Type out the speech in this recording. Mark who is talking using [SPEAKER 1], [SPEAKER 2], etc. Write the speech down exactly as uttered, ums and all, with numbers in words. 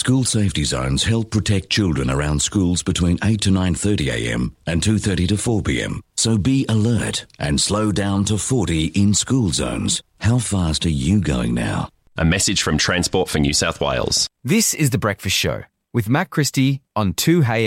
[SPEAKER 1] School safety zones help protect children around schools between eight to nine thirty a m and two thirty to four p m. So be alert and slow down to forty in school zones. How fast are you going now?
[SPEAKER 2] A message from Transport for New South Wales.
[SPEAKER 3] This is The Breakfast Show with Matt Christie on two H